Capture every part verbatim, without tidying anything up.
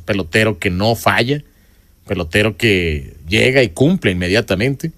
pelotero que no falla, pelotero que llega y cumple inmediatamente.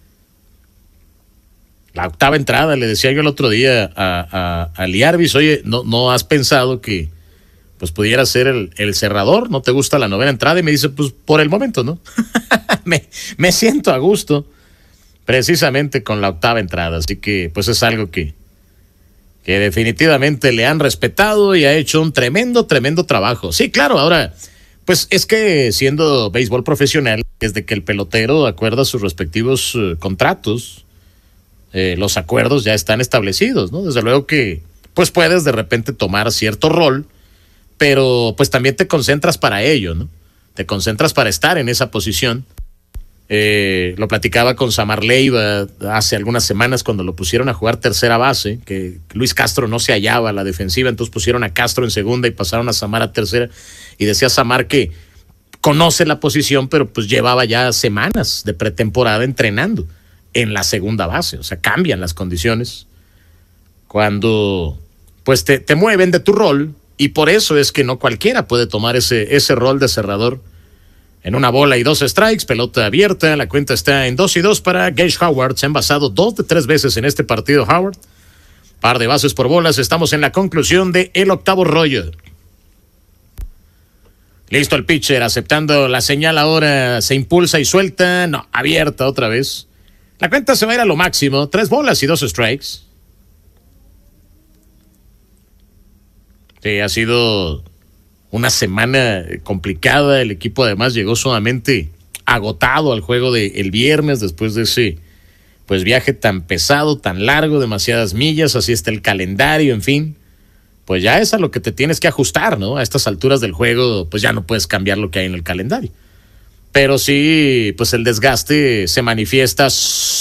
La octava entrada, le decía yo el otro día a, a, a Liarbis, oye, ¿no, no has pensado que pues pudiera ser el, el cerrador? ¿No te gusta la novena entrada? Y me dice, pues por el momento, ¿no? me, me siento a gusto precisamente con la octava entrada, así que pues es algo que, que definitivamente le han respetado y ha hecho un tremendo, tremendo trabajo. Sí, claro, ahora, pues es que siendo béisbol profesional, desde que el pelotero acuerda sus respectivos uh, contratos, Eh, los acuerdos ya están establecidos, ¿no? Desde luego que pues puedes de repente tomar cierto rol, pero pues también te concentras para ello, ¿no? Te concentras para estar en esa posición. Eh, lo platicaba con Samar Leiva hace algunas semanas cuando lo pusieron a jugar tercera base, que Luis Castro no se hallaba a la defensiva, entonces pusieron a Castro en segunda y pasaron a Samar a tercera, y decía Samar que conoce la posición, pero pues llevaba ya semanas de pretemporada entrenando en la segunda base, o sea, cambian las condiciones cuando pues te, te mueven de tu rol, y por eso es que no cualquiera puede tomar ese, ese rol de cerrador. En una bola y dos strikes, pelota abierta, la cuenta está en dos y dos para Gage Howard. Se han basado dos de tres veces en este partido Howard, par de bases por bolas. Estamos en la conclusión de el octavo rollo. Listo el pitcher, aceptando la señal ahora, se impulsa y suelta, no, abierta otra vez. La cuenta se va a ir a lo máximo, tres bolas y dos strikes. Sí, ha sido una semana complicada. El equipo además llegó sumamente agotado al juego del viernes después de ese pues viaje tan pesado, tan largo, demasiadas millas, así está el calendario, en fin. Pues ya es a lo que te tienes que ajustar, ¿no? A estas alturas del juego, pues ya no puedes cambiar lo que hay en el calendario. Pero sí, pues el desgaste se manifiesta.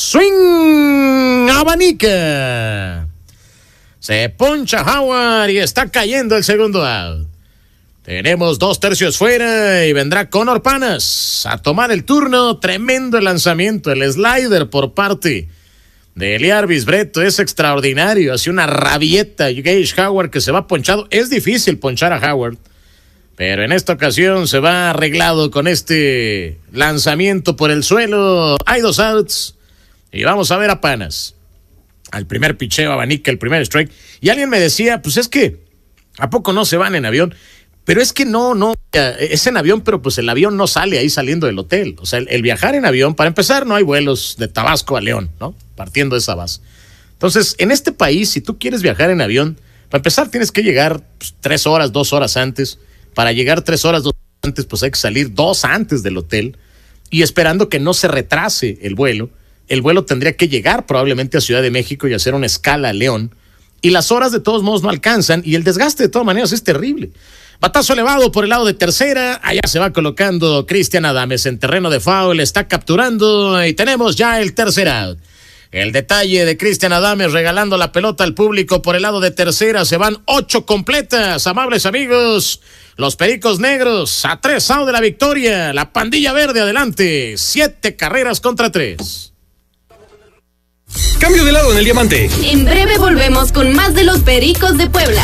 ¡Swing! ¡Abanica! Se poncha Howard y está cayendo el segundo out. Tenemos dos tercios fuera y vendrá Conor Panas a tomar el turno. Tremendo el lanzamiento, el slider por parte de Liarbis Breto es extraordinario. Hace una rabieta Gage Howard que se va ponchado. Es difícil ponchar a Howard, pero en esta ocasión se va arreglado con este lanzamiento por el suelo. Hay dos outs y vamos a ver a Panas. Al primer picheo abanica el primer strike. Y alguien me decía, pues es que ¿a poco no se van en avión? Pero es que no, no, es en avión, pero pues el avión no sale ahí saliendo del hotel. O sea, el, el viajar en avión, para empezar, no hay vuelos de Tabasco a León, ¿no? Partiendo de esa base. Entonces, en este país, si tú quieres viajar en avión, para empezar tienes que llegar pues, tres horas, dos horas antes. Para llegar tres horas, dos horas antes, pues hay que salir dos antes del hotel y esperando que no se retrase el vuelo. El vuelo tendría que llegar probablemente a Ciudad de México y hacer una escala a León. Y las horas de todos modos no alcanzan y el desgaste de todas maneras es terrible. Batazo elevado por el lado de tercera. Allá se va colocando Cristian Adames en terreno de foul. Está capturando y tenemos ya el tercer out. El detalle de Cristian Adames regalando la pelota al público por el lado de tercera. Se van ocho completas, amables amigos. Los Pericos Negros a tres out de la victoria. La pandilla verde adelante. Siete carreras contra tres. Cambio de lado en el diamante. En breve volvemos con más de los Pericos de Puebla.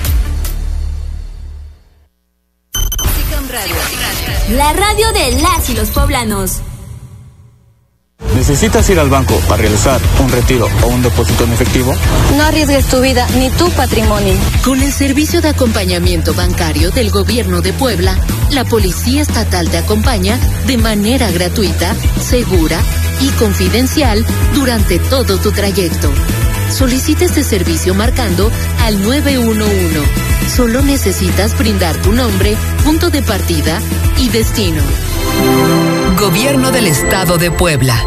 La radio de las y los poblanos. ¿Necesitas ir al banco para realizar un retiro o un depósito en efectivo? No arriesgues tu vida ni tu patrimonio. Con el servicio de acompañamiento bancario del Gobierno de Puebla, la Policía Estatal te acompaña de manera gratuita, segura y confidencial durante todo tu trayecto. Solicita este servicio marcando al nueve uno uno. Solo necesitas brindar tu nombre, punto de partida y destino. Gobierno del Estado de Puebla.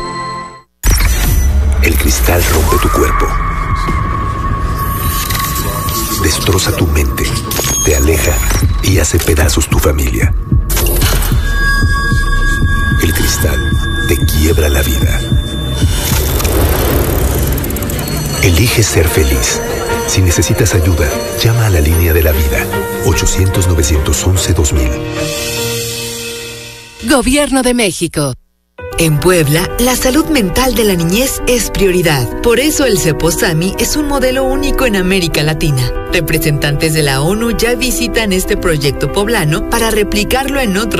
El cristal rompe tu cuerpo, destroza tu mente, te aleja y hace pedazos tu familia. El cristal te quiebra la vida. Elige ser feliz. Si necesitas ayuda, llama a la línea de la vida, ochocientos, novecientos once, dos mil. Gobierno de México. En Puebla, la salud mental de la niñez es prioridad. Por eso el Ceposami es un modelo único en América Latina. Representantes de la ONU ya visitan este proyecto poblano para replicarlo en otros